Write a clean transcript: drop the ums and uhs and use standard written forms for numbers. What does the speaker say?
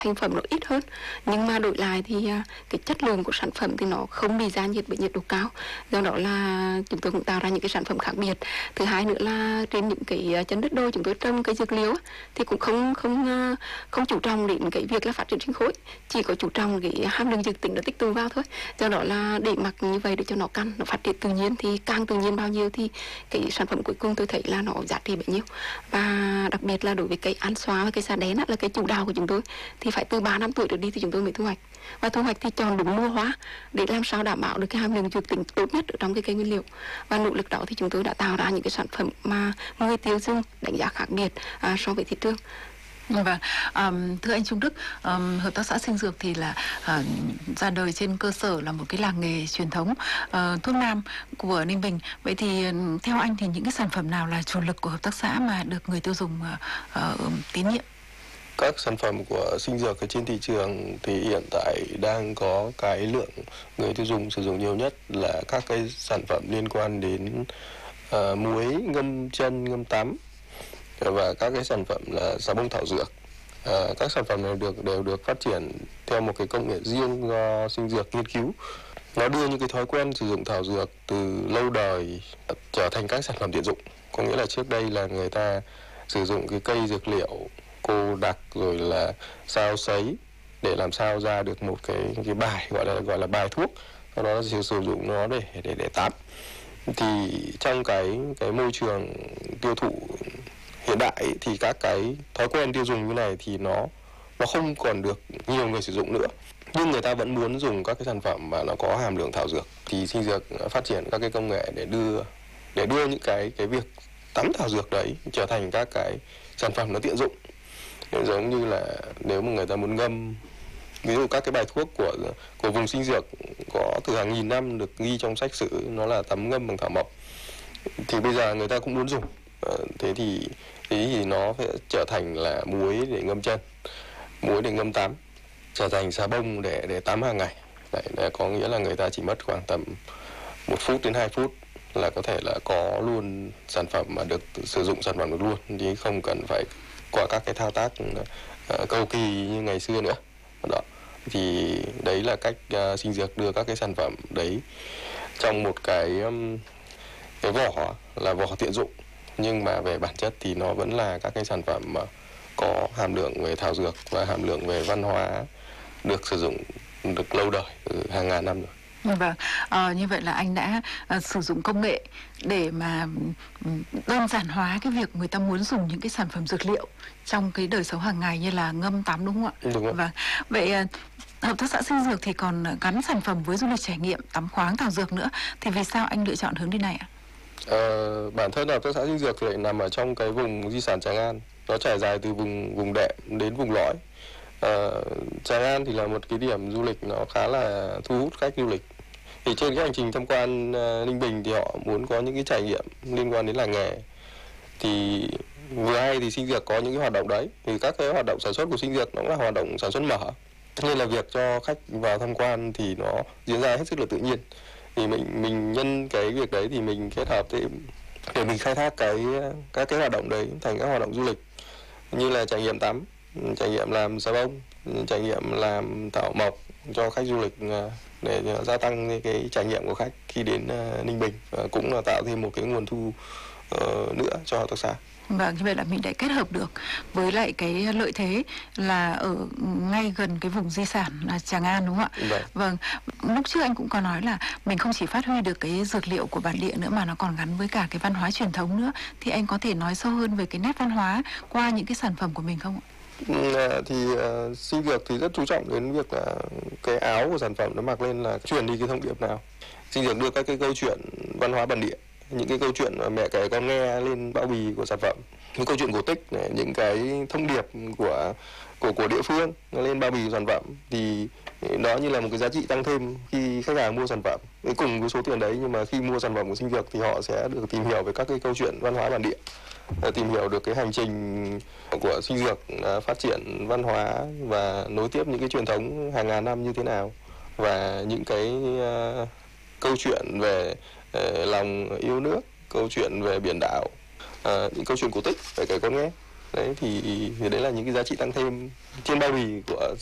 thành phẩm nó ít hơn, nhưng mà đổi lại thì cái chất lượng của sản phẩm thì nó không bị ra nhiệt bởi nhiệt độ cao, do đó là chúng tôi cũng tạo ra những cái sản phẩm khác biệt. Thứ hai nữa là trên những cái chân đất đôi chúng tôi trồng cây dược liệu thì cũng không chú trọng đến cái việc là phát triển sinh khối, chỉ có chú trọng cái hàm lượng dược tính nó tích tụ vào thôi. Do đó là để mặc như vậy để cho nó căn nó phát triển tự nhiên, thì càng tự nhiên bao nhiêu thì cái sản phẩm cuối cùng tôi thấy là nó giá trị bấy nhiêu. Và đặc biệt là đối với cây ăn xóa và cây sa đéc là cây chủ đạo của chúng tôi, thì phải từ 3 năm tuổi trở đi thì chúng tôi mới thu hoạch. Và thu hoạch thì chọn đúng mùa hoa để làm sao đảm bảo được cái hàm lượng dược tính tốt nhất ở trong cái cây nguyên liệu. Và nỗ lực đó thì chúng tôi đã tạo ra những cái sản phẩm mà người tiêu dùng đánh giá khác biệt so với thị trường. Vâng, thưa anh Trung Đức, hợp tác xã Sinh Dược thì là ra đời trên cơ sở là một cái làng nghề truyền thống thuốc nam của Ninh Bình. Vậy thì theo anh thì những cái sản phẩm nào là chủ lực của hợp tác xã mà được người tiêu dùng tín nhiệm? Các sản phẩm của Sinh Dược ở trên thị trường thì hiện tại đang có cái lượng người tiêu dùng sử dụng nhiều nhất là các cái sản phẩm liên quan đến muối ngâm chân, ngâm tắm, và các cái sản phẩm là xà bông thảo dược. Các sản phẩm này đều được phát triển theo một cái công nghệ riêng do Sinh Dược nghiên cứu. Nó đưa những cái thói quen sử dụng thảo dược từ lâu đời trở thành các sản phẩm tiện dụng. Có nghĩa là trước đây là người ta sử dụng cái cây dược liệu cô đặc rồi là sao sấy để làm sao ra được một cái bài gọi là bài thuốc, sau đó sử dụng nó để tắm. Thì trong cái môi trường tiêu thụ hiện đại thì các cái thói quen tiêu dùng như này thì nó không còn được nhiều người sử dụng nữa, nhưng người ta vẫn muốn dùng các cái sản phẩm mà nó có hàm lượng thảo dược. Thì Sinh Dược phát triển các cái công nghệ để đưa những cái việc tắm thảo dược đấy trở thành các cái sản phẩm nó tiện dụng. Giống như là nếu mà người ta muốn ngâm, ví dụ các cái bài thuốc của vùng Sinh Dược có từ hàng nghìn năm được ghi trong sách sử, nó là tắm ngâm bằng thảo mộc, thì bây giờ người ta cũng muốn dùng. Thế thì nó phải trở thành là muối để ngâm chân, muối để ngâm tắm, trở thành xà bông để tắm hàng ngày. Đấy, có nghĩa là người ta chỉ mất khoảng tầm 1 phút đến 2 phút là có thể là có luôn sản phẩm mà được sử dụng sản phẩm được luôn, chứ không cần phải qua các cái thao tác cầu kỳ như ngày xưa nữa. Đó. Thì đấy là cách Sinh Dược đưa các cái sản phẩm đấy trong một cái vỏ là vỏ tiện dụng, nhưng mà về bản chất thì nó vẫn là các cái sản phẩm mà có hàm lượng về thảo dược và hàm lượng về văn hóa được sử dụng được lâu đời, hàng ngàn năm rồi. Vâng, như vậy là anh đã sử dụng công nghệ để mà đơn giản hóa cái việc người ta muốn dùng những cái sản phẩm dược liệu trong cái đời sống hàng ngày như là ngâm tắm, đúng không ạ? Đúng rồi. Vâng. Vậy hợp tác xã Sinh Dược thì còn gắn sản phẩm với du lịch trải nghiệm tắm khoáng thảo dược nữa, thì vì sao anh lựa chọn hướng đi này ạ? Bản thân hợp tác xã Sinh Dược thì lại nằm ở trong cái vùng di sản Tràng An, nó trải dài từ vùng đệm đến vùng lõi. Tràng An thì là một cái điểm du lịch nó khá là thu hút khách du lịch. Thì trên cái hành trình tham quan Ninh Bình thì họ muốn có những cái trải nghiệm liên quan đến làng nghề. Thì vừa hay thì Sinh Dược có những cái hoạt động đấy. Thì các cái hoạt động sản xuất của Sinh Dược nó cũng là hoạt động sản xuất mở, nên là việc cho khách vào tham quan thì nó diễn ra hết sức là tự nhiên. Thì mình nhân cái việc đấy thì mình kết hợp để mình khai thác các cái hoạt động đấy thành các hoạt động du lịch, như là trải nghiệm tắm, trải nghiệm làm xà bông, trải nghiệm làm thảo mộc cho khách du lịch, để gia tăng cái trải nghiệm của khách khi đến Ninh Bình, và cũng là tạo thêm một cái nguồn thu nữa cho hợp tác xã. Vâng, như vậy là mình đã kết hợp được với lại cái lợi thế là ở ngay gần cái vùng di sản là Tràng An, đúng không ạ? Vâng, lúc trước anh cũng có nói là mình không chỉ phát huy được cái dược liệu của bản địa nữa mà nó còn gắn với cả cái văn hóa truyền thống nữa. Thì anh có thể nói sâu hơn về cái nét văn hóa qua những cái sản phẩm của mình không ạ? Thì Sinh Dược thì rất chú trọng đến việc là cái áo của sản phẩm nó mặc lên là truyền đi cái thông điệp nào. Sinh Dược đưa các cái câu chuyện văn hóa bản địa, những cái câu chuyện mà mẹ kể con nghe lên bao bì của sản phẩm, những câu chuyện cổ tích này, những cái thông điệp của địa phương lên bao bì của sản phẩm, thì đó như là một cái giá trị tăng thêm khi khách hàng mua sản phẩm. Cùng với số tiền đấy, nhưng mà khi mua sản phẩm của Sinh Dược thì họ sẽ được tìm hiểu về các cái câu chuyện văn hóa bản địa, tìm hiểu được cái hành trình của Sinh Dược phát triển văn hóa và nối tiếp những cái truyền thống hàng ngàn năm như thế nào, và những cái câu chuyện về lòng yêu nước, câu chuyện về biển đảo, những câu chuyện cổ tích phải kể con nghe. Đấy thì đấy là những cái giá trị tăng thêm trên bao bì của